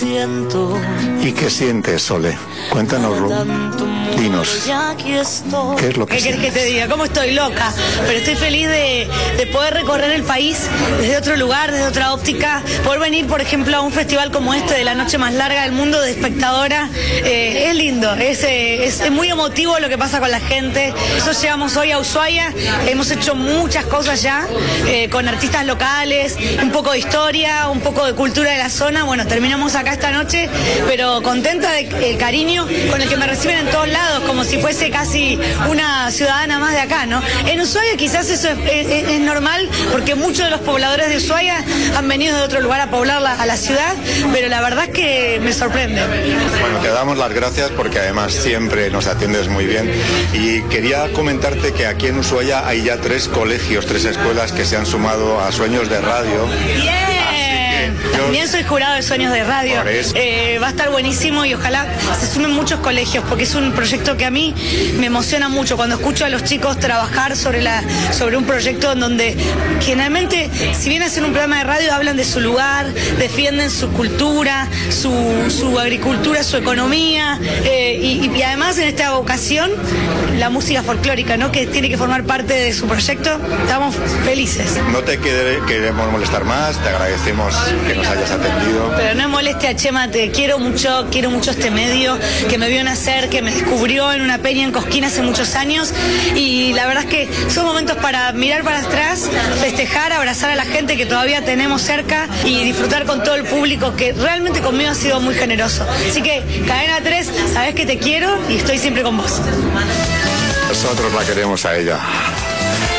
¿Y qué sientes, Sole? Cuéntanoslo. Dinos, ¿qué es lo que ¿Qué querés que te diga? ¿Cómo estoy? Loca. Pero estoy feliz de poder recorrer el país desde otro lugar, desde otra óptica. Poder venir, por ejemplo, a un festival como este, de la noche más larga del mundo, de espectadora. Es lindo, es muy emotivo lo que pasa con la gente. Nosotros llegamos hoy a Ushuaia, hemos hecho muchas cosas ya, con artistas locales, un poco de historia, un poco de cultura de la zona. Bueno, terminamos acá esta noche, pero contenta del cariño con el que me reciben en todos lados, como si fuese casi una ciudadana más de acá, ¿no? En Ushuaia quizás eso es normal, porque muchos de los pobladores de Ushuaia han venido de otro lugar a poblar a la ciudad, pero la verdad es que me sorprende. Bueno, te damos las gracias porque además siempre nos atiendes muy bien, y quería comentarte que aquí en Ushuaia hay ya 3 colegios, 3 escuelas que se han sumado a Sueños de Radio. ¡Bien! También soy jurado de Sueños de Radio. Va a estar buenísimo y ojalá se sumen muchos colegios, porque es un proyecto que a mí me emociona mucho cuando escucho a los chicos trabajar sobre un proyecto en donde generalmente, si bien hacen un programa de radio, hablan de su lugar, defienden su cultura, su agricultura, su economía, y además en esta ocasión la música folclórica, ¿no?, que tiene que formar parte de su proyecto. Estamos felices. No te queremos molestar más, te agradecemos que nos hayas atendido. Pero no moleste a Chema, te quiero mucho este medio, que me vio nacer, que me descubrió en una peña en Cosquín hace muchos años, y la verdad es que son momentos para mirar para atrás, festejar, abrazar a la gente que todavía tenemos cerca y disfrutar con todo el público que realmente conmigo ha sido muy generoso. Así que, Cadena 3, sabes que te quiero y estoy siempre con vos. Nosotros la queremos a ella.